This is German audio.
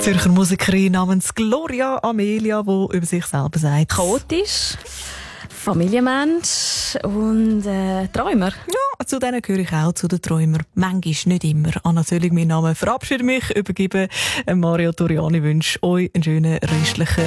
Zürcher Musikerin namens Gloria Amelia, die über sich selber sagt: chaotisch, Familienmensch und Träumer. Ja, zu denen gehöre ich auch, zu den Träumern. Manchmal, nicht immer. Anna Söllig, mein Name. Verabschiede mich, übergebe Mario Toriani, wünsche euch einen schönen restlichen